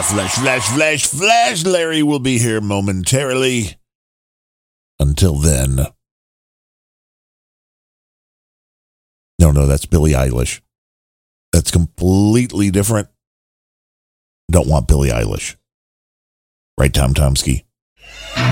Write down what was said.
Flash. Larry will be here momentarily. Until then. No, that's Billie Eilish. That's completely different. Don't want Billie Eilish. Right, Tom Tomsky?